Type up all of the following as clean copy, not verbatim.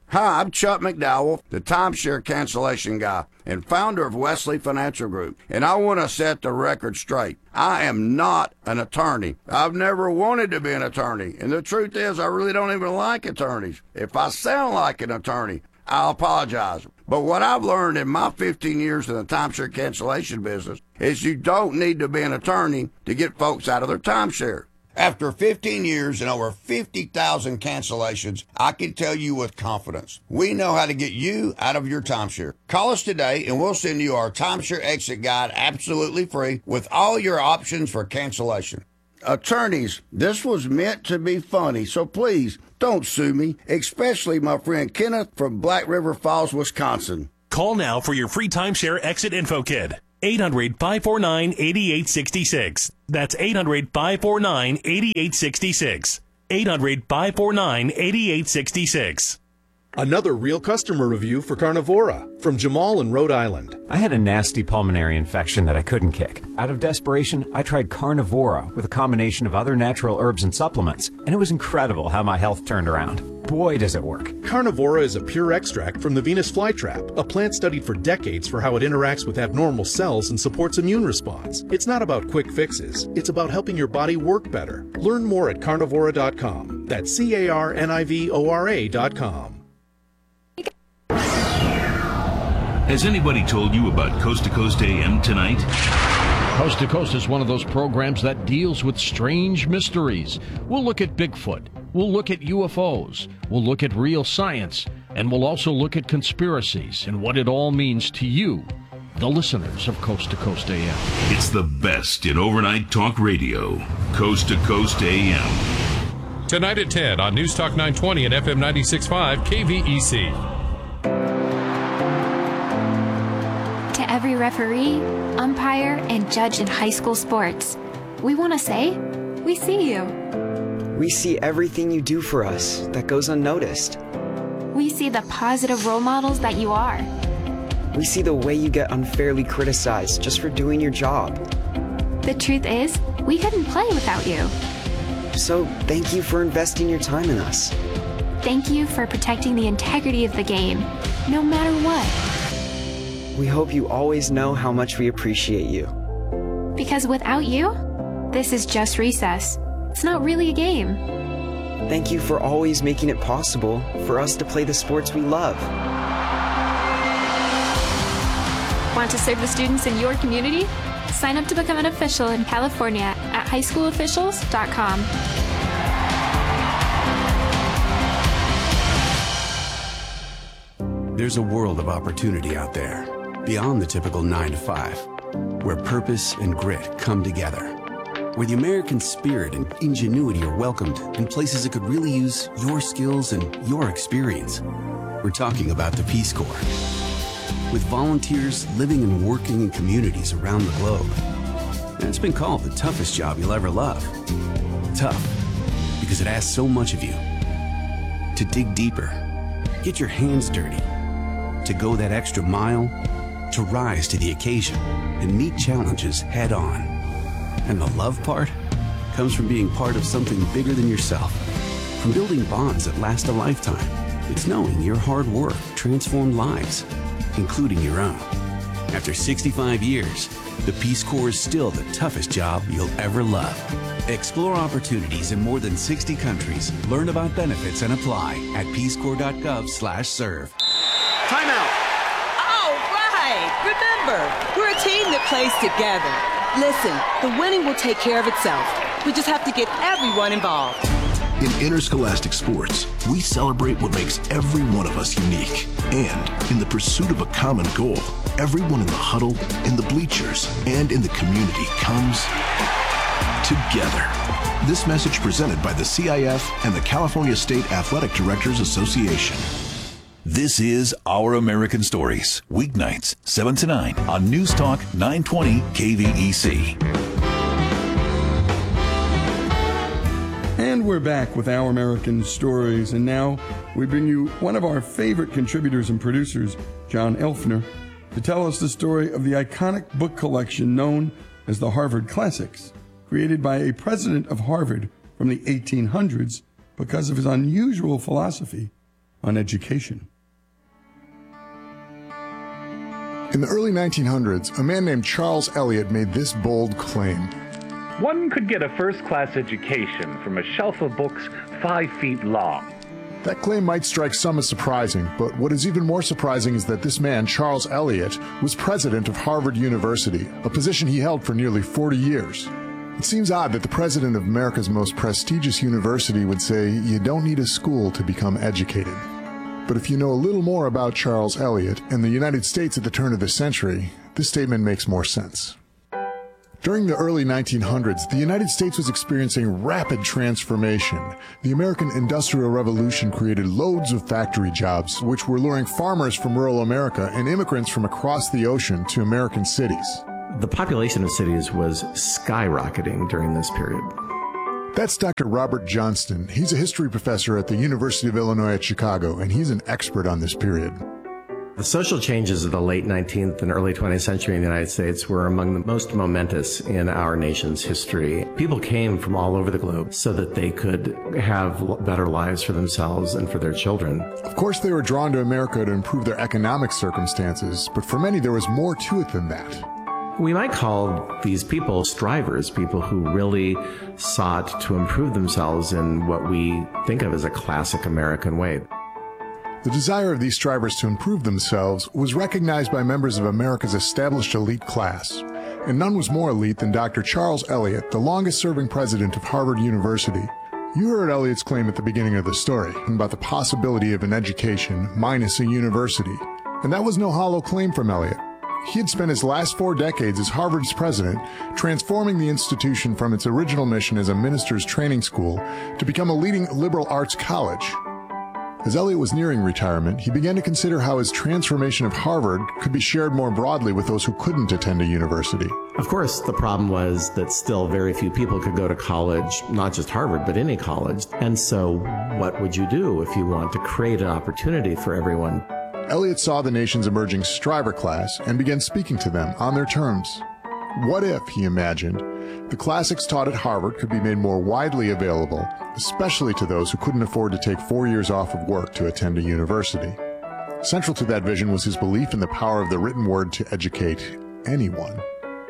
Hi, I'm Chuck McDowell, the timeshare cancellation guy and founder of Wesley Financial Group, and I want to set the record straight. I am not an attorney. I've never wanted to be an attorney, and the truth is I really don't even like attorneys. If I sound like an attorney, I'll apologize. But what I've learned in my 15 years in the timeshare cancellation business is you don't need to be an attorney to get folks out of their timeshare. After 15 years and over 50,000 cancellations, I can tell you with confidence, we know how to get you out of your timeshare. Call us today and we'll send you our timeshare exit guide absolutely free with all your options for cancellation. Attorneys, this was meant to be funny, so please don't sue me, especially my friend Kenneth from Black River Falls, Wisconsin. Call now for your free timeshare exit info kit. 800-549-8866. That's 800-549-8866. 800-549-8866. Another real customer review for Carnivora from Jamal in Rhode Island. I had a nasty pulmonary infection that I couldn't kick. Out of desperation, I tried Carnivora with a combination of other natural herbs and supplements, and it was incredible how my health turned around. Boy, does it work. Carnivora is a pure extract from the Venus flytrap, a plant studied for decades for how it interacts with abnormal cells and supports immune response. It's not about quick fixes. It's about helping your body work better. Learn more at carnivora.com. That's CARNIVORA.com. Has anybody told you about Coast to Coast AM tonight? Coast to Coast is one of those programs that deals with strange mysteries. We'll look at Bigfoot. We'll look at UFOs. We'll look at real science. And we'll also look at conspiracies and what it all means to you, the listeners of Coast to Coast AM. It's the best in overnight talk radio. Coast to Coast AM. Tonight at 10 on News Talk 920 and FM 96.5 KVEC. To every referee, umpire, and judge in high school sports, we want to say, we see you. We see everything you do for us that goes unnoticed. We see the positive role models that you are. We see the way you get unfairly criticized just for doing your job. The truth is, we couldn't play without you. So thank you for investing your time in us. Thank you for protecting the integrity of the game, no matter what. We hope you always know how much we appreciate you. Because without you, this is just recess. It's not really a game. Thank you for always making it possible for us to play the sports we love. Want to serve the students in your community? Sign up to become an official in California at highschoolofficials.com. There's a world of opportunity out there, beyond the typical 9 to 5, where purpose and grit come together, where the American spirit and ingenuity are welcomed in places that could really use your skills and your experience. We're talking about the Peace Corps. With volunteers living and working in communities around the globe. And it's been called the toughest job you'll ever love. Tough, because it asks so much of you. To dig deeper, get your hands dirty, to go that extra mile, to rise to the occasion and meet challenges head on. And the love part comes from being part of something bigger than yourself, from building bonds that last a lifetime. It's knowing your hard work transformed lives, including your own. After 65 years, the Peace Corps is still the toughest job you'll ever love. Explore opportunities in more than 60 countries. Learn about benefits and apply at peacecorps.gov/serve. Timeout. All right. Remember, we're a team that plays together. Listen, the winning will take care of itself. We just have to get everyone involved. In interscholastic sports, we celebrate what makes every one of us unique. And in the pursuit of a common goal, everyone in the huddle, in the bleachers, and in the community comes together. This message presented by the CIF and the California State Athletic Directors Association. This is Our American Stories, weeknights, 7 to 9 on News Talk 920 KVEC. And we're back with Our American Stories, and now we bring you one of our favorite contributors and producers, John Elfner, to tell us the story of the iconic book collection known as the Harvard Classics, created by a president of Harvard from the 1800s because of his unusual philosophy on education. In the early 1900s, a man named Charles Eliot made this bold claim. One could get a first-class education from a shelf of books 5 feet long. That claim might strike some as surprising, but what is even more surprising is that this man, Charles Eliot, was president of Harvard University, a position he held for nearly 40 years. It seems odd that the president of America's most prestigious university would say, you don't need a school to become educated. But if you know a little more about Charles Eliot and the United States at the turn of the century, this statement makes more sense. During the early 1900s, the United States was experiencing rapid transformation. The American Industrial Revolution created loads of factory jobs, which were luring farmers from rural America and immigrants from across the ocean to American cities. The population of cities was skyrocketing during this period. That's Dr. Robert Johnston. He's a history professor at the University of Illinois at Chicago, and he's an expert on this period. The social changes of the late 19th and early 20th century in the United States were among the most momentous in our nation's history. People came from all over the globe so that they could have better lives for themselves and for their children. Of course, they were drawn to America to improve their economic circumstances, but for many there was more to it than that. We might call these people strivers, people who really sought to improve themselves in what we think of as a classic American way. The desire of these strivers to improve themselves was recognized by members of America's established elite class, and none was more elite than Dr. Charles Eliot, the longest-serving president of Harvard University. You heard Eliot's claim at the beginning of the story about the possibility of an education minus a university, and that was no hollow claim from Eliot. He had spent his last 4 decades as Harvard's president, transforming the institution from its original mission as a minister's training school to become a leading liberal arts college. As Eliot was nearing retirement, he began to consider how his transformation of Harvard could be shared more broadly with those who couldn't attend a university. Of course, the problem was that still very few people could go to college, not just Harvard, but any college. And so what would you do if you want to create an opportunity for everyone? Eliot saw the nation's emerging striver class and began speaking to them on their terms. What if, he imagined, the classics taught at Harvard could be made more widely available, especially to those who couldn't afford to take 4 years off of work to attend a university. Central to that vision was his belief in the power of the written word to educate anyone.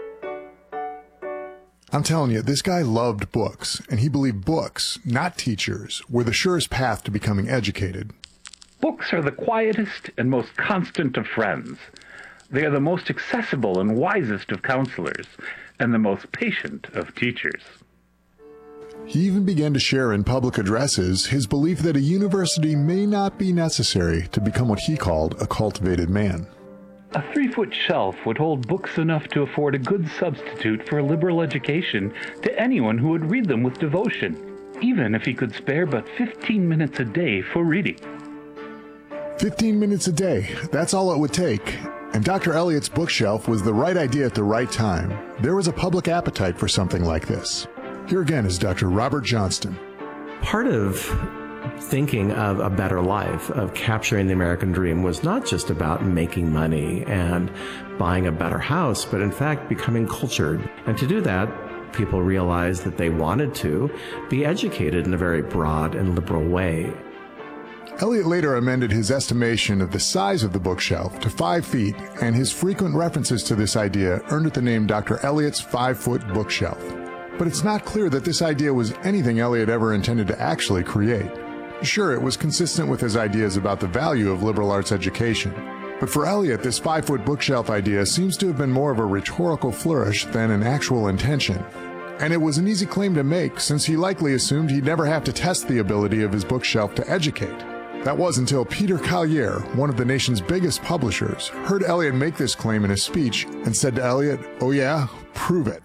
I'm telling you, this guy loved books, and he believed books, not teachers, were the surest path to becoming educated. Books are the quietest and most constant of friends. They are the most accessible and wisest of counselors, and the most patient of teachers. He even began to share in public addresses his belief that a university may not be necessary to become what he called a cultivated man. A 3-foot shelf would hold books enough to afford a good substitute for a liberal education to anyone who would read them with devotion, even if he could spare but 15 minutes a day for reading. 15 minutes a day, that's all it would take. And Dr. Eliot's bookshelf was the right idea at the right time. There was a public appetite for something like this. Here again is Dr. Robert Johnston. Part of thinking of a better life, of capturing the American dream, was not just about making money and buying a better house, but in fact becoming cultured. And to do that, people realized that they wanted to be educated in a very broad and liberal way. Eliot later amended his estimation of the size of the bookshelf to 5 feet, and his frequent references to this idea earned it the name Dr. Eliot's 5-foot bookshelf. But it's not clear that this idea was anything Eliot ever intended to actually create. Sure, it was consistent with his ideas about the value of liberal arts education. But for Eliot, this 5-foot bookshelf idea seems to have been more of a rhetorical flourish than an actual intention. And it was an easy claim to make, since he likely assumed he'd never have to test the ability of his bookshelf to educate. That was until Peter Collier, one of the nation's biggest publishers, heard Eliot make this claim in a speech and said to Eliot, "Oh yeah, prove it."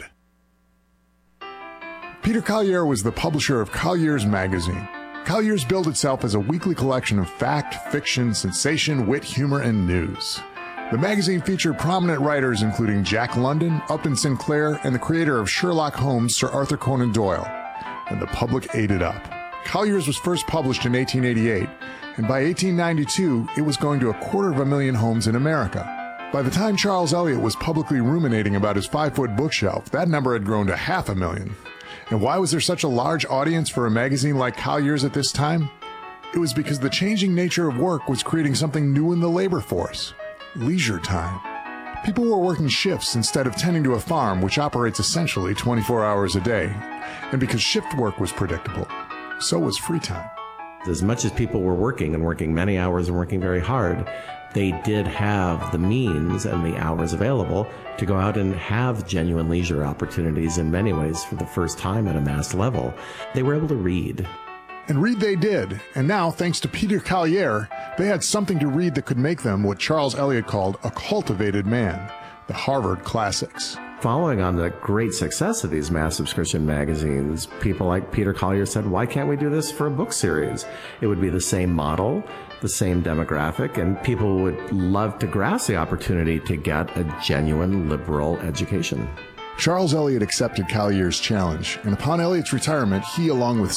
Peter Collier was the publisher of Collier's magazine. Collier's billed itself as a weekly collection of fact, fiction, sensation, wit, humor, and news. The magazine featured prominent writers including Jack London, Upton Sinclair, and the creator of Sherlock Holmes, Sir Arthur Conan Doyle. And the public ate it up. Collier's was first published in 1888, and by 1892, it was going to 250,000 homes in America. By the time Charles Eliot was publicly ruminating about his 5-foot bookshelf, that number had grown to 500,000. And why was there such a large audience for a magazine like Collier's at this time? It was because the changing nature of work was creating something new in the labor force: leisure time. People were working shifts instead of tending to a farm, which operates essentially 24 hours a day. And because shift work was predictable, so was free time. As much as people were working, and working many hours and working very hard, they did have the means and the hours available to go out and have genuine leisure opportunities in many ways for the first time at a mass level. They were able to read. And read they did, and now, thanks to Peter Collier, they had something to read that could make them what Charles Eliot called a cultivated man, the Harvard Classics. Following on the great success of these mass subscription magazines, people like Peter Collier said, why can't we do this for a book series? It would be the same model, the same demographic, and people would love to grasp the opportunity to get a genuine liberal education. Charles Eliot accepted Collier's challenge, and upon Eliot's retirement, he, along with